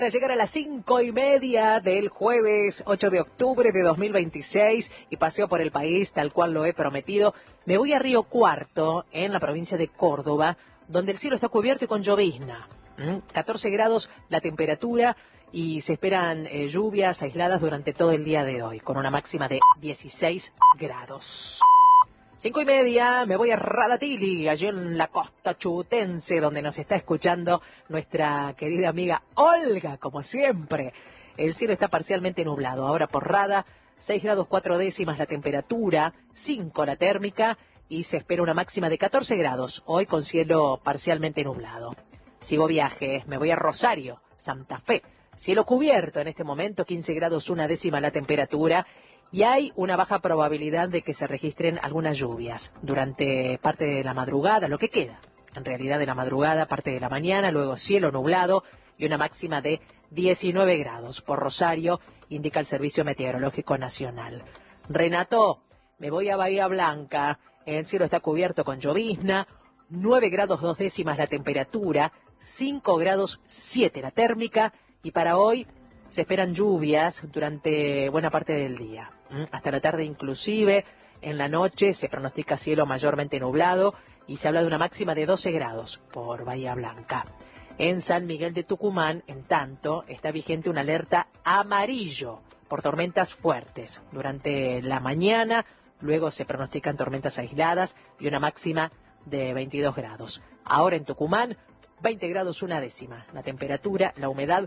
Para llegar a las 5:30 del jueves 8 de octubre de 2026 y paseo por el país tal cual lo he prometido, me voy a Río Cuarto, en la provincia de Córdoba, donde el cielo está cubierto y con llovizna. 14 grados la temperatura y se esperan lluvias aisladas durante todo el día de hoy, con una máxima de 16 grados. 5:30, me voy a Radatili, allí en la costa chubutense, donde nos está escuchando nuestra querida amiga Olga, como siempre. El cielo está parcialmente nublado, ahora por Rada, 6 grados 4 décimas la temperatura, 5 la térmica, y se espera una máxima de 14 grados, hoy con cielo parcialmente nublado. Sigo viaje, me voy a Rosario, Santa Fe, cielo cubierto en este momento, 15 grados 1 décima la temperatura, y hay una baja probabilidad de que se registren algunas lluvias durante parte de la madrugada, lo que queda, en realidad, de la madrugada, parte de la mañana, luego cielo nublado y una máxima de 19 grados. Por Rosario, indica el Servicio Meteorológico Nacional. Renato, me voy a Bahía Blanca, el cielo está cubierto con llovizna, 9 grados 2 décimas la temperatura, 5 grados 7 la térmica, y para hoy se esperan lluvias durante buena parte del día. Hasta la tarde inclusive, en la noche se pronostica cielo mayormente nublado y se habla de una máxima de 12 grados por Bahía Blanca. En San Miguel de Tucumán, en tanto, está vigente una alerta amarillo por tormentas fuertes durante la mañana, luego se pronostican tormentas aisladas y una máxima de 22 grados. Ahora en Tucumán, 20 grados 1 décima, la temperatura, la humedad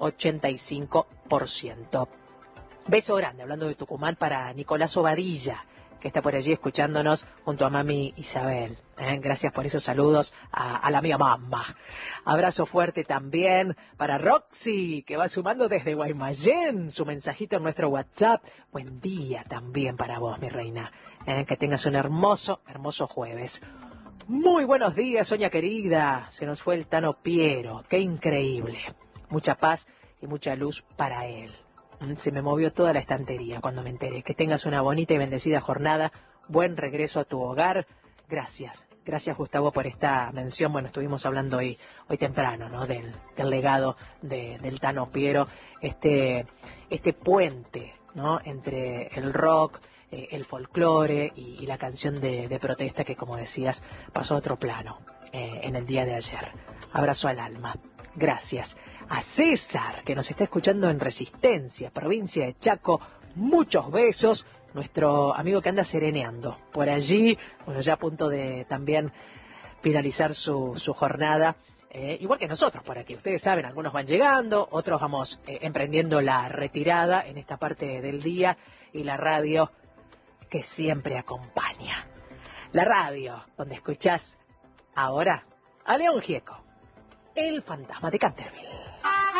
85%. Beso grande, hablando de Tucumán, para Nicolás Obadilla, que está por allí escuchándonos junto a mami Isabel. Gracias por esos saludos a la amiga mamá. Abrazo fuerte también para Roxy, que va sumando desde Guaymallén su mensajito en nuestro WhatsApp. Buen día también para vos, mi reina. Que tengas un hermoso, hermoso jueves. Muy buenos días, Soña querida. Se nos fue el Tano Piero. Qué increíble. Mucha paz y mucha luz para él. Se me movió toda la estantería cuando me enteré. Que tengas una bonita y bendecida jornada. Buen regreso a tu hogar. Gracias. Gracias, Gustavo, por esta mención. Bueno, estuvimos hablando hoy temprano, ¿no? Del legado del Tano Piero. Este puente, ¿no? Entre el rock, el folclore y la canción de protesta que, como decías, pasó a otro plano en el día de ayer. Abrazo al alma. Gracias. A César, que nos está escuchando en Resistencia, provincia de Chaco, muchos besos. Nuestro amigo que anda sereneando por allí, bueno, ya a punto de también finalizar su jornada, igual que nosotros por aquí. Ustedes saben, algunos van llegando, otros vamos emprendiendo la retirada en esta parte del día, y la radio que siempre acompaña. La radio donde escuchás ahora a León Gieco, el fantasma de Canterville.